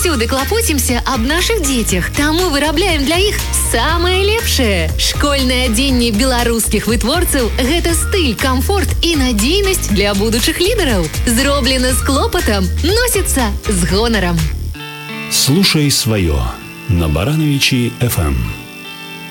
заўсёды клапоцімся аб нашых дзецях, таму вырабляем для іх самае лепшае. Школьнае адзенне беларускіх вытворцаў – гэта стыль, камфорт і надзейнасць для будучых лідараў. Зроблена з клопатам, носіцца з гонарам. Слушай свое на Барановичи FM.